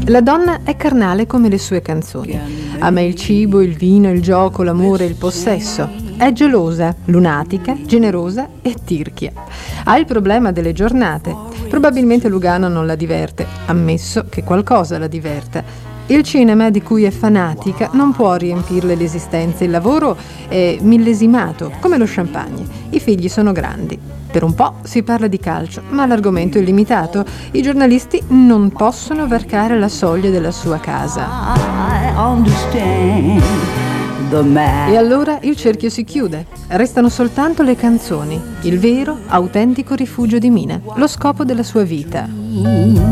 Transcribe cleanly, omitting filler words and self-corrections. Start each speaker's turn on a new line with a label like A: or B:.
A: La donna è carnale come le sue canzoni. Ama il cibo, il vino, il gioco, l'amore, il possesso. È gelosa, lunatica, generosa e tirchia. Ha il problema delle giornate. Probabilmente Lugano non la diverte, ammesso che qualcosa la diverta. Il cinema, di cui è fanatica, non può riempirle l'esistenza. Il lavoro è millesimato, come lo champagne. I figli sono grandi. Per un po' si parla di calcio, ma l'argomento è limitato. I giornalisti non possono varcare la soglia della sua casa. E allora il cerchio si chiude. Restano soltanto le canzoni, il vero, autentico rifugio di Mina, lo scopo della sua vita.